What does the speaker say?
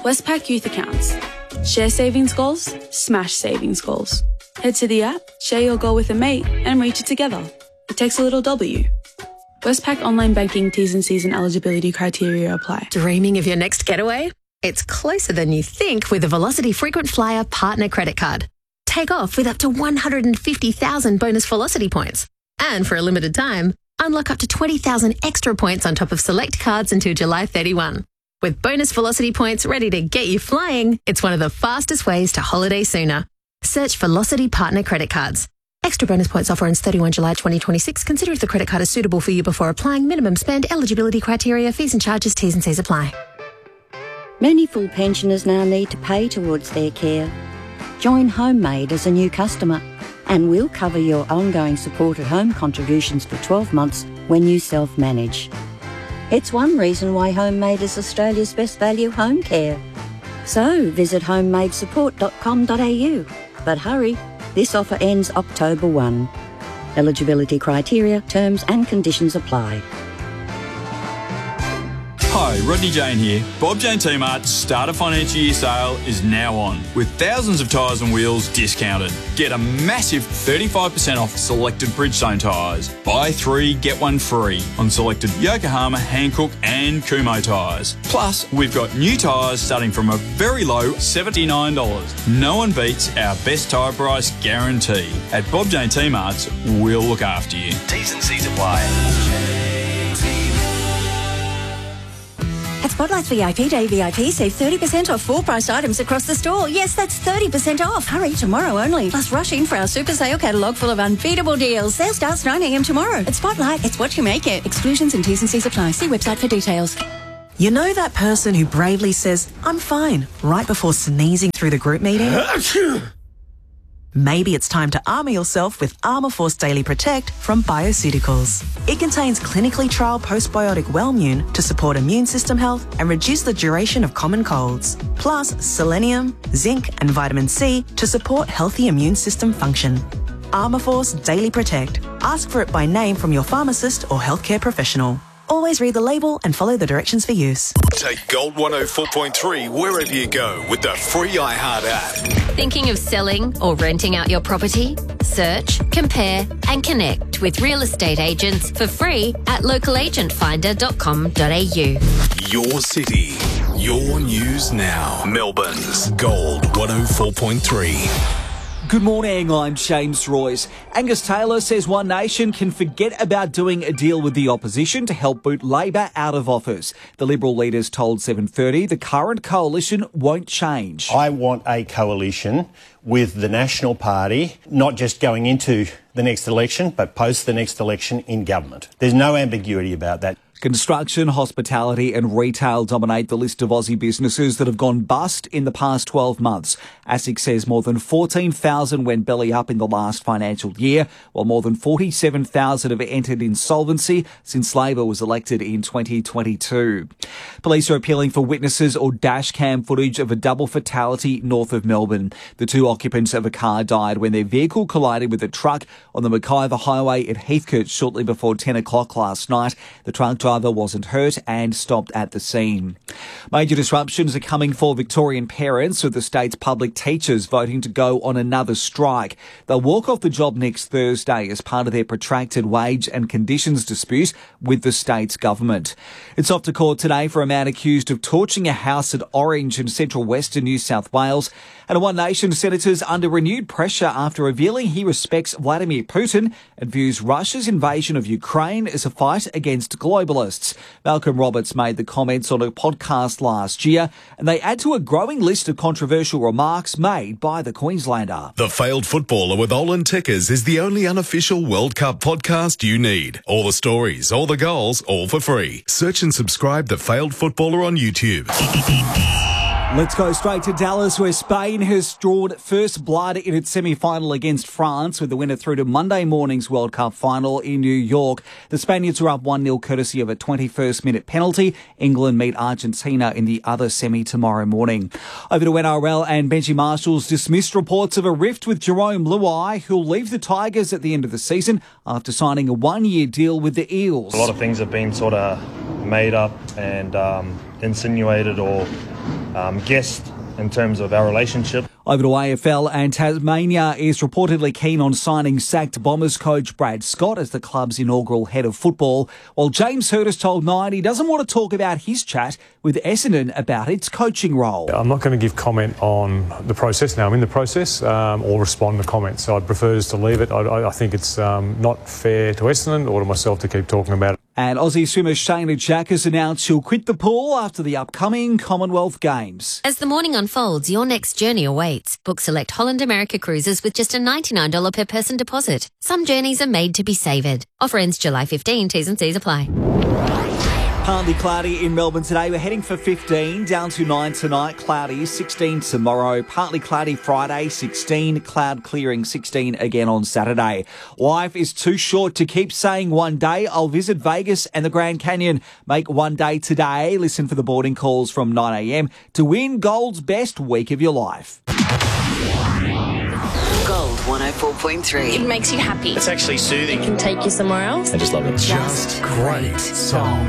Westpac Youth Accounts. Share savings goals, smash savings goals. Head to the app, share your goal with a mate, and reach it together. It takes a little W. Westpac Online Banking T's and C's and eligibility criteria apply. Dreaming of your next getaway? It's closer than you think with the Velocity Frequent Flyer Partner Credit Card. Take off with up to 150,000 bonus Velocity points. And for a limited time, unlock up to 20,000 extra points on top of select cards until July 31. With bonus Velocity points ready to get you flying, it's one of the fastest ways to holiday sooner. Search Velocity Partner Credit Cards. Extra bonus points offer ends 31 July 2026. Consider if the credit card is suitable for you before applying. Minimum spend, eligibility criteria, fees and charges, T's and C's apply. Many full pensioners now need to pay towards their care. Join Homemade as a new customer and we'll cover your ongoing support at home contributions for 12 months when you self-manage. It's one reason why Homemade is Australia's best value home care. So visit homemadesupport.com.au. But hurry, this offer ends October 1. Eligibility criteria, terms and conditions apply. Hi, Rodney Jane here. Bob Jane T-Mart's start of financial year sale is now on, with thousands of tyres and wheels discounted. Get a massive 35% off selected Bridgestone tyres. Buy 3, get 1 free on selected Yokohama, Hankook and Kumho tyres. Plus, we've got new tyres starting from a very low $79. No one beats our best tyre price guarantee. At Bob Jane T-Mart's, we'll look after you. T's and C's apply. At Spotlight's VIP Day VIP, save 30% off full price items across the store. Yes, that's 30% off. Hurry, tomorrow only. Plus, rush in for our super sale catalogue full of unbeatable deals. Sale starts 9 a.m. tomorrow. At Spotlight, it's what you make it. Exclusions and T's and C's apply. See website for details. You know that person who bravely says, "I'm fine," right before sneezing through the group meeting? Maybe it's time to armour yourself with Armour Force Daily Protect from Bioceuticals. It contains clinically trialled postbiotic Wellmune to support immune system health and reduce the duration of common colds. Plus selenium, zinc and vitamin C to support healthy immune system function. Armour Force Daily Protect. Ask for it by name from your pharmacist or healthcare professional. Always read the label and follow the directions for use. Take Gold 104.3 wherever you go with the free iHeart app. Thinking of selling or renting out your property? Search, compare and connect with real estate agents for free at localagentfinder.com.au. Your city, your news now. Melbourne's Gold 104.3. Good morning, I'm James Royce. Angus Taylor says One Nation can forget about doing a deal with the opposition to help boot Labor out of office. The Liberal leaders told 7:30 the current coalition won't change. I want a coalition with the National Party, not just going into the next election, but post the next election in government. There's no ambiguity about that. Construction, hospitality and retail dominate the list of Aussie businesses that have gone bust in the past 12 months. ASIC says more than 14,000 went belly up in the last financial year, while more than 47,000 have entered insolvency since Labor was elected in 2022. Police are appealing for witnesses or dash cam footage of a double fatality north of Melbourne. The 2 occupants of a car died when their vehicle collided with a truck on the McIver Highway at Heathcote shortly before 10 o'clock last night. The truck driver wasn't hurt and stopped at the scene. Major disruptions are coming for Victorian parents, with the state's public teachers voting to go on another strike. They'll walk off the job next Thursday as part of their protracted wage and conditions dispute with the state's government. It's off to court today for a man accused of torching a house at Orange in central western New South Wales. And a One Nation senator's under renewed pressure after revealing he respects Vladimir Putin and views Russia's invasion of Ukraine as a fight against globalists. Malcolm Roberts made the comments on a podcast last year, and they add to a growing list of controversial remarks made by the Queenslander. The Failed Footballer with Olin Tickers is the only unofficial World Cup podcast you need. All the stories, all the goals, all for free. Search and subscribe The Failed Footballer on YouTube. Let's go straight to Dallas, where Spain has drawn first blood in its semi-final against France, with the winner through to Monday morning's World Cup final in New York. The Spaniards are up 1-0 courtesy of a 21st-minute penalty. England meet Argentina in the other semi tomorrow morning. Over to NRL, and Benji Marshall's dismissed reports of a rift with Jerome Luai, who'll leave the Tigers at the end of the season after signing a 1-year deal with the Eels. A lot of things have been sort of made up and, insinuated or guessed in terms of our relationship. Over to AFL, and Tasmania is reportedly keen on signing sacked Bombers coach Brad Scott as the club's inaugural head of football, while James Hird has told Nine he doesn't want to talk about his chat with Essendon about its coaching role. I'm not going to give comment on the process now. I'm in the process, or respond to comments. So I'd prefer just to leave it. I think it's not fair to Essendon or to myself to keep talking about it. And Aussie swimmer Shayna Jack has announced she'll quit the pool after the upcoming Commonwealth Games. As the morning unfolds, your next journey awaits. Book select Holland America cruises with just a $99 per person deposit. Some journeys are made to be savoured. Offer ends July 15. T's and C's apply. Partly cloudy in Melbourne today. We're heading for 15, down to 9 tonight. Cloudy, 16 tomorrow. Partly cloudy Friday, 16. Cloud clearing, 16 again on Saturday. Life is too short to keep saying one day I'll visit Vegas and the Grand Canyon. Make one day today. Listen for the boarding calls from 9 a.m. to win Gold's best week of your life. Gold 104.3. It makes you happy. It's actually soothing. It can take you somewhere else. I just love it. Just great song.